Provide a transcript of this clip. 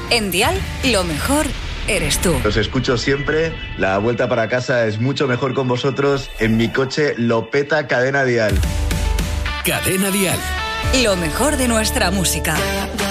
En Dial, lo mejor eres tú. Los escucho siempre, la vuelta para casa es mucho mejor con vosotros. En mi coche lo peta Cadena Dial. Cadena Dial. Lo mejor de nuestra música.